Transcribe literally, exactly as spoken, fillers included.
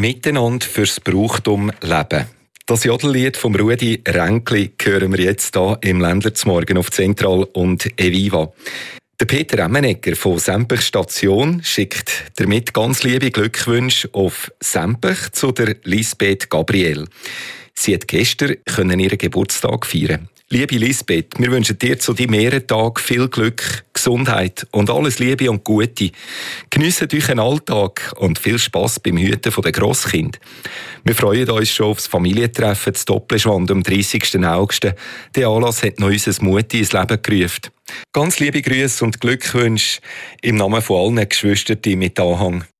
Miteinander fürs Brauchtum leben. Das Jodellied vom Rudi Ränkli hören wir jetzt hier im Ländler zum Morgen auf Zentral und Eviva. Der Peter Emmenegger von Sempach Station schickt damit ganz liebe Glückwünsche auf Sempach zu der Lisbeth Gabriel. Sie hat gestern ihren Geburtstag feiern. Liebe Lisbeth, wir wünschen dir zu deinem Ehrentag viel Glück, Gesundheit und alles Liebe und Gute. Geniessen euren Alltag und viel Spass beim Hüten der Grosskind. Wir freuen uns schon auf das Familientreffen zu Doppelschwand am dreißigsten August. Der Anlass hat noch unser Mutti ins Leben gerufen. Ganz liebe Grüße und Glückwünsche im Namen von allen Geschwistern mit Anhang.